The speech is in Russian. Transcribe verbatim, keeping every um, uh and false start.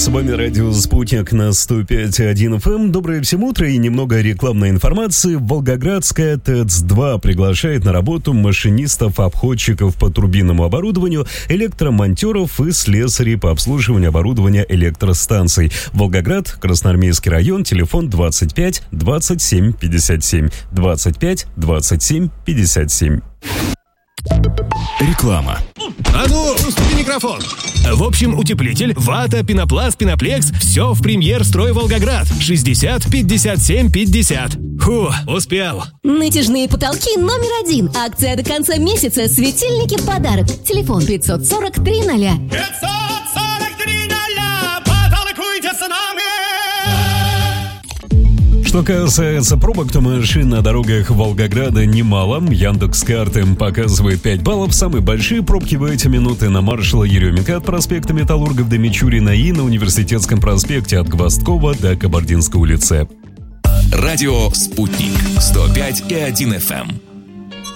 С вами радио «Спутник» на сто пять и один эф эм. Доброе всем утро и немного рекламной информации. Волгоградская ТЭЦ два приглашает на работу машинистов, обходчиков по турбинному оборудованию, электромонтеров и слесарей по обслуживанию оборудования электростанций. Волгоград, Красноармейский район, телефон двадцать пять двадцать семь пятьдесят семь. двадцать пять двадцать семь пятьдесят семь. Реклама. А ну, уступи микрофон. В общем, утеплитель, вата, пенопласт, пеноплекс — все в Премьер Строй Волгоград. шестьдесят пятьдесят семь пятьдесят. Фу, успел. Натяжные потолки номер один. Акция до конца месяца. Светильники в подарок. Телефон пятьсот сорок три ноля. пятьсот сорок три ноля. Потолкуйте с нами. Что касается пробок, то машин на дорогах Волгограда немало. Яндекс.Карты показывает пять баллов. Самые большие пробки в эти минуты на маршала Еременко от проспекта Металлургов до Мичурина и на Университетском проспекте от Гвоздкова до Кабардинской улицы. Радио «Спутник» сто пять и один эф эм.